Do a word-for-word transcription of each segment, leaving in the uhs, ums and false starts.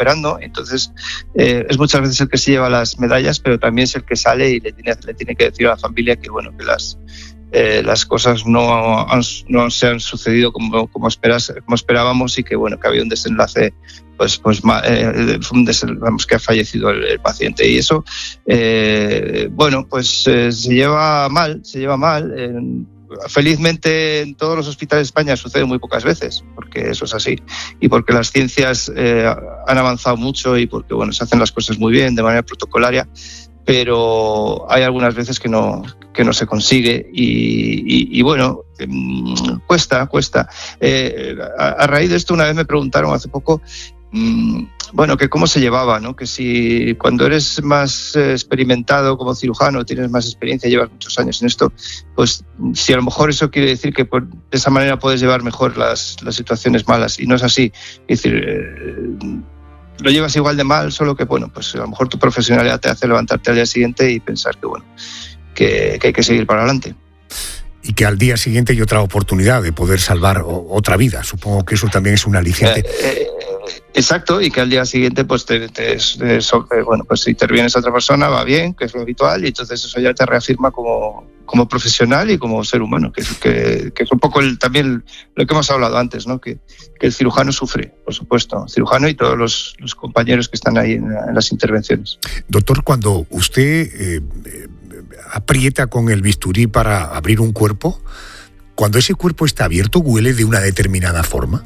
operando. Entonces eh, es muchas veces el que se lleva las medallas, pero también es el que sale y le tiene, le tiene que decir a la familia que bueno, que las Eh, las cosas no, han, no se han sucedido como, como, esperas, como esperábamos y que bueno, que había un desenlace, pues, pues eh, un desenlace, vamos, que ha fallecido el, el paciente. Y eso, eh, bueno, pues eh, se lleva mal, se lleva mal. Eh, felizmente en todos los hospitales de España sucede muy pocas veces, porque eso es así, y porque las ciencias eh, han avanzado mucho y porque bueno, se hacen las cosas muy bien, de manera protocolaria, pero hay algunas veces que no, que no se consigue y, y, y bueno, mmm, cuesta, cuesta. Eh, a, a raíz de esto una vez me preguntaron hace poco, mmm, bueno, que cómo se llevaba, ¿no? Que si cuando eres más eh, experimentado como cirujano, tienes más experiencia, llevas muchos años en esto, pues si a lo mejor eso quiere decir que por, de esa manera puedes llevar mejor las, las situaciones malas, y no es así. Es decir, eh, lo llevas igual de mal, solo que bueno, pues a lo mejor tu profesionalidad te hace levantarte al día siguiente y pensar que bueno, que, que hay que seguir para adelante. Y que al día siguiente hay otra oportunidad de poder salvar o, otra vida. Supongo que eso también es un aliciente. Eh, eh, exacto, y que al día siguiente pues te, te, te eh, bueno, pues si intervienes a otra persona va bien, que es lo habitual, y entonces eso ya te reafirma como, como profesional y como ser humano, que es, que, que es un poco el, también lo que hemos hablado antes, ¿no? Que, que el cirujano sufre, por supuesto, el cirujano y todos los, los compañeros que están ahí en, en las intervenciones. Doctor, cuando usted eh, aprieta con el bisturí para abrir un cuerpo, cuando ese cuerpo está abierto, ¿huele de una determinada forma?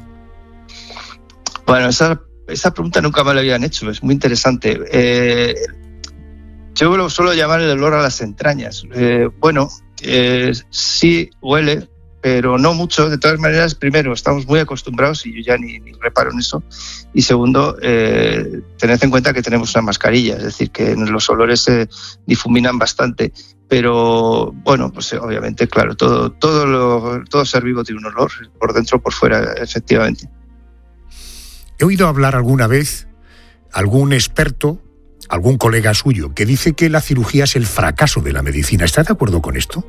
Bueno, esa, esa pregunta nunca me la habían hecho, es muy interesante. Eh, yo lo suelo llamar el olor a las entrañas. Eh, bueno, eh, sí huele, pero no mucho. De todas maneras, primero, estamos muy acostumbrados y yo ya ni, ni reparo en eso. Y segundo, eh, tened en cuenta que tenemos una mascarilla, es decir, que los olores se difuminan bastante. Pero bueno, pues obviamente, claro, todo, todo, lo, todo ser vivo tiene un olor, por dentro o por fuera, efectivamente. He oído hablar alguna vez algún experto, algún colega suyo, que dice que la cirugía es el fracaso de la medicina. ¿Está de acuerdo con esto?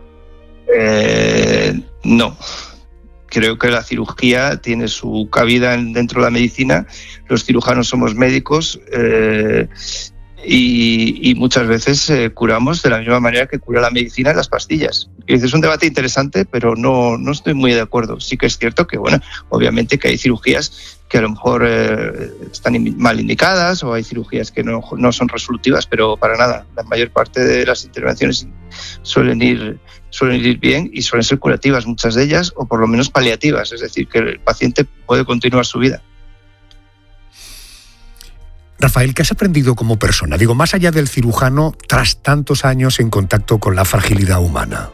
Eh, no. Creo que la cirugía tiene su cabida dentro de la medicina. Los cirujanos somos médicos eh, y, y muchas veces eh, curamos de la misma manera que cura la medicina las pastillas. Es un debate interesante, pero no, no estoy muy de acuerdo. Sí que es cierto que, bueno, obviamente que hay cirugías que a lo mejor eh, están mal indicadas o hay cirugías que no, no son resolutivas, pero para nada. La mayor parte de las intervenciones suelen ir, suelen ir bien y suelen ser curativas, muchas de ellas, o por lo menos paliativas, es decir, que el paciente puede continuar su vida. Rafael, ¿qué has aprendido como persona? Digo, más allá del cirujano, tras tantos años en contacto con la fragilidad humana.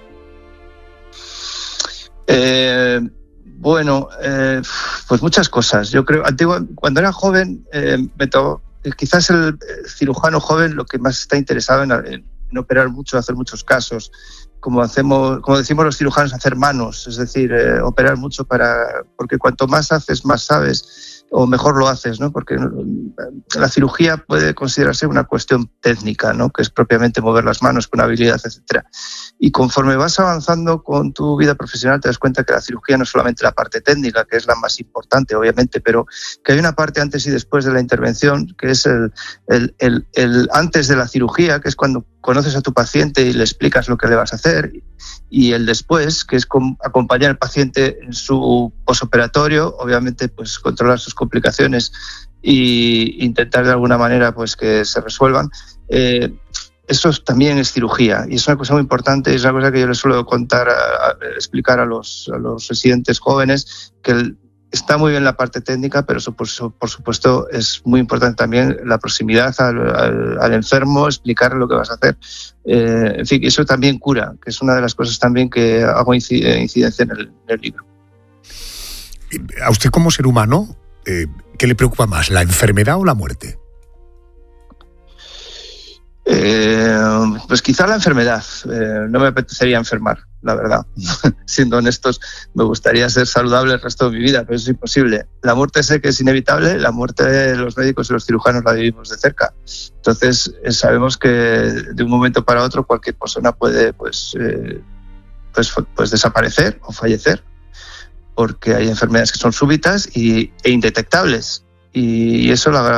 Eh, bueno, eh, pues muchas cosas. Yo creo, antiguo, cuando era joven, eh, me to, quizás el, el cirujano joven lo que más está interesado en, en, en operar mucho, hacer muchos casos, como hacemos, como decimos los cirujanos, hacer manos, es decir, eh, operar mucho para, porque cuanto más haces, más sabes o mejor lo haces, ¿no? Porque la cirugía puede considerarse una cuestión técnica, ¿no? Que es propiamente mover las manos con habilidad, etcétera. Y conforme vas avanzando con tu vida profesional te das cuenta que la cirugía no es solamente la parte técnica, que es la más importante, obviamente, pero que hay una parte antes y después de la intervención, que es el, el, el, el antes de la cirugía, que es cuando conoces a tu paciente y le explicas lo que le vas a hacer, y el después, que es acompañar al paciente en su posoperatorio, obviamente pues controlar sus complicaciones e intentar de alguna manera pues que se resuelvan. Eh, eso también es cirugía y es una cosa muy importante, es una cosa que yo les suelo contar, a, a explicar a los, a los residentes jóvenes, que el, está muy bien la parte técnica, pero eso, por, por supuesto es muy importante también la proximidad al, al, al enfermo, explicar lo que vas a hacer. Eh, en fin, eso también cura, que es una de las cosas también que hago incidencia en el, en el libro. A usted como ser humano, eh, ¿qué le preocupa más, la enfermedad o la muerte? Eh, pues quizá la enfermedad. Eh, no me apetecería enfermar, la verdad. Siendo honestos, me gustaría ser saludable el resto de mi vida, pero eso es imposible. La muerte sé que es inevitable, la muerte de los médicos y los cirujanos la vivimos de cerca. Entonces eh, sabemos que de un momento para otro cualquier persona puede pues, eh, pues, pues desaparecer o fallecer, porque hay enfermedades que son súbitas y, e indetectables. Y eso la